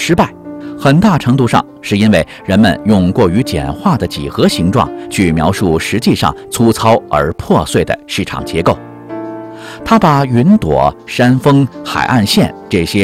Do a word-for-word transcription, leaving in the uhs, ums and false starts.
失败，很大程度上是因为人们用过于简化的几何形状去描述实际上粗糙而破碎的市场结构。他把云朵、山峰、海岸线这些